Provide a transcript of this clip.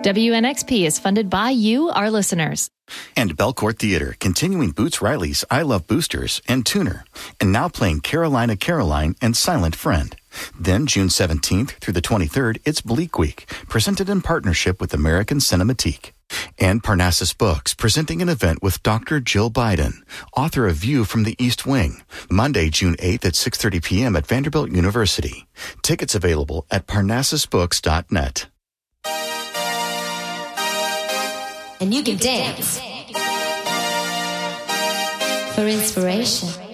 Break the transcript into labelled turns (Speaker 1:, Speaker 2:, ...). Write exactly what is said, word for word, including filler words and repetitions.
Speaker 1: W N X P is funded by you, our listeners.
Speaker 2: And Belcourt Theater, continuing Boots Riley's I Love Boosters and Tuner, and now playing Carolina Caroline and Silent Friend. Then, June seventeenth through the twenty-third, it's Bleak Week, presented in partnership with American Cinematique. And Parnassus Books, presenting an event with Doctor Jill Biden, author of View from the East Wing, Monday, June eighth at six thirty p.m. at Vanderbilt University. Tickets available at parnassus books dot net.
Speaker 3: And you can dance for inspiration.